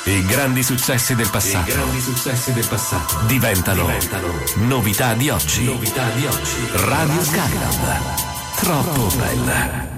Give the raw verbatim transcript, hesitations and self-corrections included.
I grandi successi del passato. I grandi successi del passato Diventano, diventano novità di oggi. novità di oggi. Radio Skyland. Troppo bella.